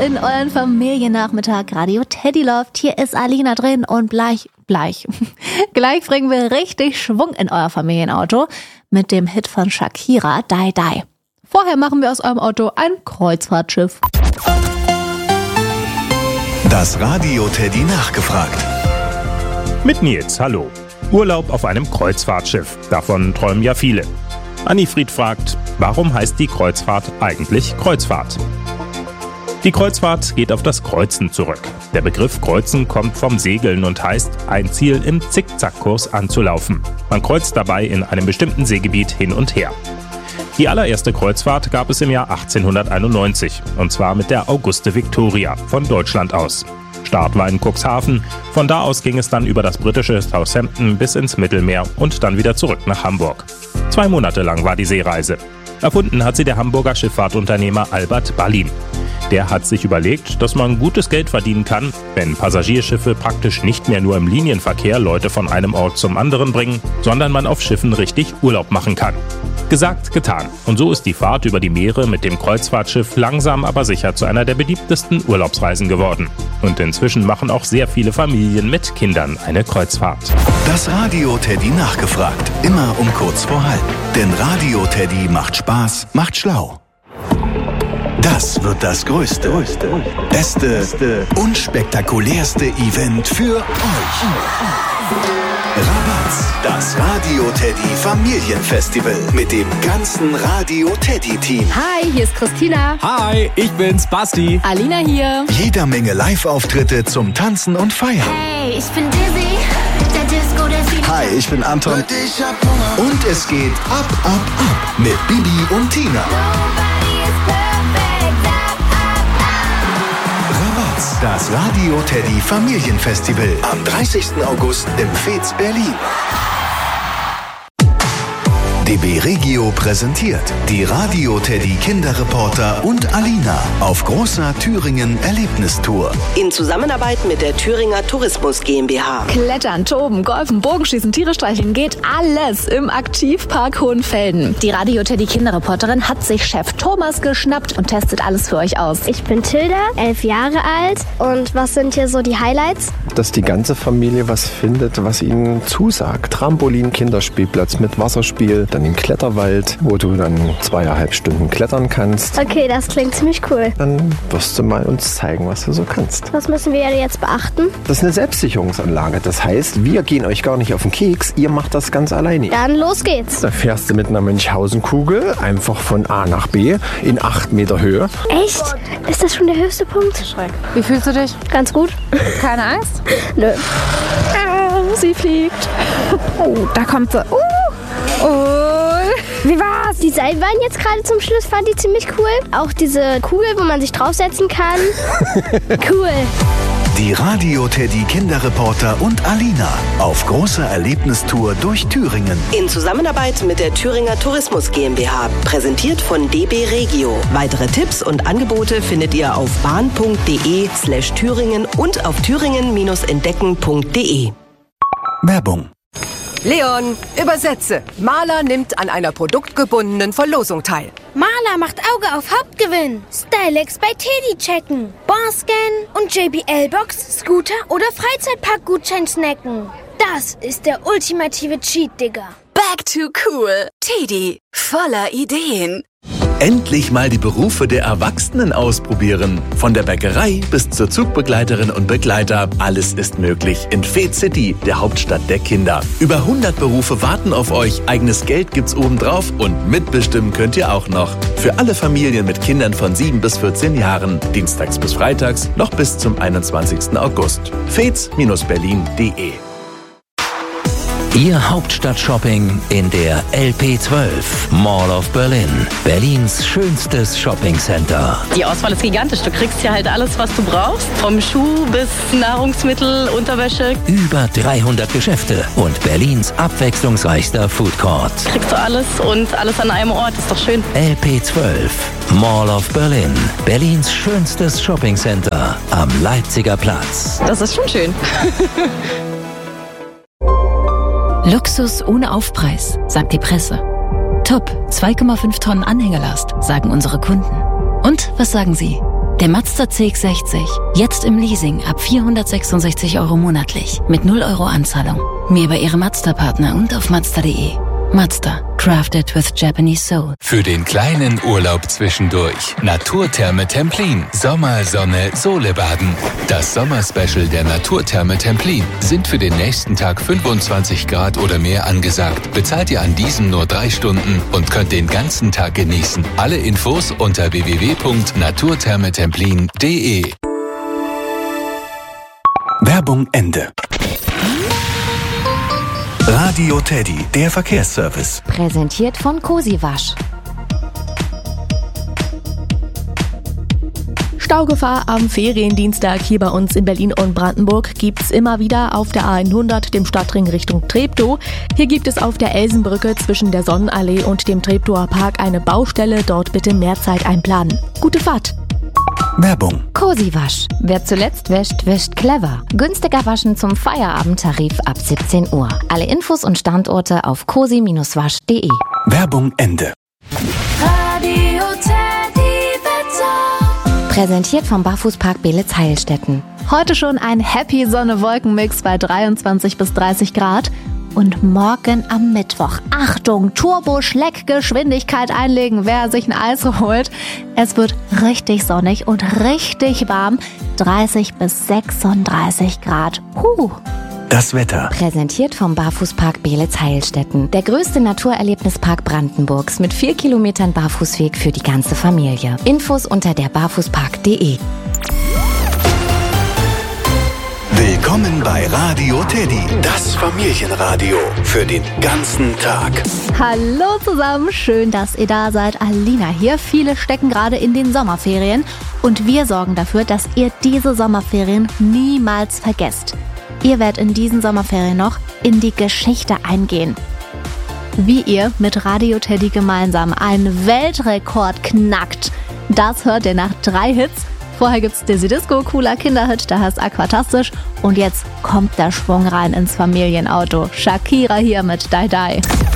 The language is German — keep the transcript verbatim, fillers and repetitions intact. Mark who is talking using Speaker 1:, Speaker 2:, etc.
Speaker 1: in euren Familiennachmittag. Radio Teddy läuft. Hier ist Alina drin und gleich, gleich, gleich bringen wir richtig Schwung in euer Familienauto mit dem Hit von Shakira, Die Die. Vorher machen wir aus eurem Auto ein Kreuzfahrtschiff.
Speaker 2: Das Radio Teddy nachgefragt.
Speaker 3: Mit Nils, hallo. Urlaub auf einem Kreuzfahrtschiff. Davon träumen ja viele. Annifried fragt, warum heißt die Kreuzfahrt eigentlich Kreuzfahrt? Die Kreuzfahrt geht auf das Kreuzen zurück. Der Begriff Kreuzen kommt vom Segeln und heißt, ein Ziel im Zickzackkurs anzulaufen. Man kreuzt dabei in einem bestimmten Seegebiet hin und her. Die allererste Kreuzfahrt gab es im Jahr achtzehnhunderteinundneunzig, und zwar mit der Auguste Victoria von Deutschland aus. Start war in Cuxhaven, von da aus ging es dann über das britische Southampton bis ins Mittelmeer und dann wieder zurück nach Hamburg. Zwei Monate lang war die Seereise. Erfunden hat sie der Hamburger Schifffahrtunternehmer Albert Ballin. Der hat sich überlegt, dass man gutes Geld verdienen kann, wenn Passagierschiffe praktisch nicht mehr nur im Linienverkehr Leute von einem Ort zum anderen bringen, sondern man auf Schiffen richtig Urlaub machen kann. Gesagt, getan. Und so ist die Fahrt über die Meere mit dem Kreuzfahrtschiff langsam aber sicher zu einer der beliebtesten Urlaubsreisen geworden. Und inzwischen machen auch sehr viele Familien mit Kindern eine Kreuzfahrt.
Speaker 2: Das Radio Teddy nachgefragt. Immer um kurz vor halb. Denn Radio Teddy macht Spaß, macht schlau. Das wird das größte, größte beste, beste und spektakulärste Event für euch. Rabatz, das Radio Teddy Familienfestival mit dem ganzen Radio Teddy Team.
Speaker 1: Hi, hier ist Christina.
Speaker 4: Hi, ich bin's, Basti.
Speaker 1: Alina hier.
Speaker 2: Jeder Menge Live-Auftritte zum Tanzen und Feiern.
Speaker 5: Hey, ich bin Dizzy, der Disco, der Fieber.
Speaker 2: Hi, ich bin Anton. Und es geht ab, ab, ab mit Bibi und Tina. Das Radio Teddy Familienfestival am dreißigsten August im Fez Berlin. D B Regio präsentiert die Radio Teddy Kinderreporter und Alina auf großer Thüringen Erlebnistour.
Speaker 6: In Zusammenarbeit mit der Thüringer Tourismus GmbH.
Speaker 1: Klettern, toben, golfen, Bogenschießen, Tiere streicheln, geht alles im Aktivpark Hohenfelden. Die Radio Teddy Kinderreporterin hat sich Chef Thomas geschnappt und testet alles für euch aus.
Speaker 7: Ich bin Tilda, elf Jahre alt. Und was sind hier so die Highlights?
Speaker 8: Dass die ganze Familie was findet, was ihnen zusagt. Trampolin, Kinderspielplatz mit Wasserspiel, dann den Kletterwald, wo du dann zweieinhalb Stunden klettern kannst.
Speaker 7: Okay, das klingt ziemlich cool.
Speaker 8: Dann wirst du mal uns zeigen, was du so kannst.
Speaker 7: Was müssen wir jetzt beachten?
Speaker 8: Das ist eine Selbstsicherungsanlage. Das heißt, wir gehen euch gar nicht auf den Keks, ihr macht das ganz alleine.
Speaker 7: Dann los geht's.
Speaker 8: Da fährst du mit einer Münchhausen-Kugel einfach von A nach B in acht Meter Höhe.
Speaker 7: Echt? Ist das schon der höchste Punkt?
Speaker 1: Schreck. Wie fühlst du dich?
Speaker 7: Ganz gut.
Speaker 1: Keine Angst?
Speaker 7: Nö.
Speaker 1: Oh, sie fliegt. Oh, da kommt sie. Uh. Oh, wie war's?
Speaker 7: Die Seilbahn jetzt gerade zum Schluss fand ich ziemlich cool. Auch diese Kugel, wo man sich draufsetzen kann. Cool.
Speaker 2: Die Radio Teddy Kinderreporter und Alina auf großer Erlebnistour durch Thüringen.
Speaker 6: In Zusammenarbeit mit der Thüringer Tourismus GmbH. Präsentiert von D B Regio. Weitere Tipps und Angebote findet ihr auf bahn.de slash Thüringen und auf thüringen-entdecken.de.
Speaker 2: Werbung.
Speaker 9: Leon, übersetze. Maler nimmt an einer produktgebundenen Verlosung teil.
Speaker 5: Maler macht Auge auf Hauptgewinn. Stylex bei Teddy checken. Bonscan und J B L-Box, Scooter oder Freizeitpark-Gutschein snacken. Das ist der ultimative Cheat, Digga.
Speaker 10: Back to cool. Teddy, voller Ideen.
Speaker 11: Endlich mal die Berufe der Erwachsenen ausprobieren. Von der Bäckerei bis zur Zugbegleiterin und Begleiter. Alles ist möglich in Fez City, der Hauptstadt der Kinder. Über hundert Berufe warten auf euch. Eigenes Geld gibt's obendrauf und mitbestimmen könnt ihr auch noch. Für alle Familien mit Kindern von sieben bis vierzehn Jahren. Dienstags bis freitags noch bis zum einundzwanzigsten August. fez Berlin punkt de.
Speaker 12: Ihr Hauptstadt-Shopping in der L P zwölf, Mall of Berlin. Berlins schönstes Shoppingcenter.
Speaker 13: Die Auswahl ist gigantisch. Du kriegst hier halt alles, was du brauchst. Vom Schuh bis Nahrungsmittel, Unterwäsche.
Speaker 12: Über dreihundert Geschäfte und Berlins abwechslungsreichster Foodcourt.
Speaker 13: Kriegst du alles und alles an einem Ort. Ist doch schön.
Speaker 12: L P zwölf, Mall of Berlin. Berlins schönstes Shoppingcenter am Leipziger Platz.
Speaker 13: Das ist schon schön.
Speaker 14: Luxus ohne Aufpreis, sagt die Presse. Top, zwei Komma fünf Tonnen Anhängerlast, sagen unsere Kunden. Und was sagen Sie? Der Mazda C X sechzig. Jetzt im Leasing ab vierhundertsechsundsechzig Euro monatlich. Mit null Euro Anzahlung. Mehr über Ihre Mazda-Partner und auf mazda punkt de. Mazda. Crafted with Japanese Soul.
Speaker 15: Für den kleinen Urlaub zwischendurch. Naturtherme Templin. Sommer, Sonne, Sole baden. Das Sommerspecial der Naturtherme Templin. Sind für den nächsten Tag fünfundzwanzig Grad oder mehr angesagt. Bezahlt ihr an diesem nur drei Stunden und könnt den ganzen Tag genießen. Alle Infos unter w w w punkt naturthermetemplin punkt de.
Speaker 2: Werbung Ende. Radio Teddy, der Verkehrsservice.
Speaker 16: Präsentiert von Cosi Wasch.
Speaker 17: Staugefahr am Feriendienstag hier bei uns in Berlin und Brandenburg gibt's immer wieder auf der A hundert, dem Stadtring Richtung Treptow. Hier gibt es auf der Elsenbrücke zwischen der Sonnenallee und dem Treptower Park eine Baustelle. Dort bitte mehr Zeit einplanen. Gute Fahrt!
Speaker 2: Werbung.
Speaker 16: Cosi Wasch. Wer zuletzt wäscht, wäscht clever. Günstiger waschen zum Feierabendtarif ab siebzehn Uhr. Alle Infos und Standorte auf cosi wasch punkt de.
Speaker 2: Werbung Ende.
Speaker 10: Radio Teddy Wetter.
Speaker 16: Präsentiert vom Barfußpark Beelitz-Heilstätten.
Speaker 1: Heute schon ein Happy Sonne-Wolken-Mix bei dreiundzwanzig bis dreißig Grad. Und morgen am Mittwoch, Achtung, Turbo-Schleck-Geschwindigkeit einlegen, wer sich ein Eis holt. Es wird richtig sonnig und richtig warm, dreißig bis sechsunddreißig Grad. Puh.
Speaker 2: Das Wetter.
Speaker 16: Präsentiert vom Barfußpark Beelitz-Heilstätten. Der größte Naturerlebnispark Brandenburgs mit vier Kilometern Barfußweg für die ganze Familie. Infos unter der barfußpark punkt de.
Speaker 2: Willkommen bei Radio Teddy, das Familienradio für den ganzen Tag.
Speaker 1: Hallo zusammen, schön, dass ihr da seid. Alina hier. Viele stecken gerade in den Sommerferien und wir sorgen dafür, dass ihr diese Sommerferien niemals vergesst. Ihr werdet in diesen Sommerferien noch in die Geschichte eingehen. Wie ihr mit Radio Teddy gemeinsam einen Weltrekord knackt, das hört ihr nach drei Hits. Vorher gibt's Dizzy Disco, cooler Kinderhit, der heißt Aquatastisch. Und jetzt kommt der Schwung rein ins Familienauto. Shakira hier mit Die Die.